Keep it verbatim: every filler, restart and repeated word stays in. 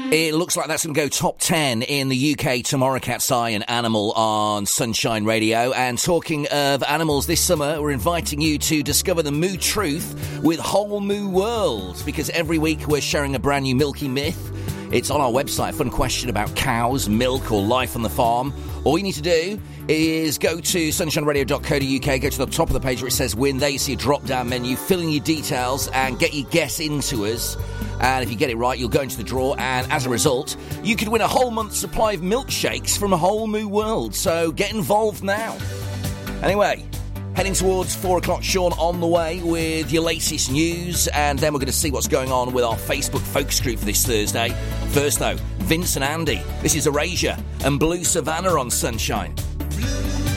It looks like that's going to go top ten in the U K tomorrow, Cat's Eye and Animal on Sunshine Radio. And talking of animals, this summer we're inviting you to discover the moo truth with Whole Moo World, because every week we're sharing a brand new milky myth. It's on our website, a fun question about cows, milk or life on the farm. All you need to do is go to sunshine radio dot co dot U K, go to the top of the page where it says win. There you see a drop-down menu, fill in your details and get your guess into us. And if you get it right, you'll go into the draw, and as a result, you could win a whole month's supply of milkshakes from Whole Moo World. So get involved now. Anyway, heading towards four o'clock, Sean on the way with your latest news, and then we're going to see what's going on with our Facebook Focus Group for this Thursday. First, though, Vince and Andy. This is Erasure and Blue Savannah on Sunshine.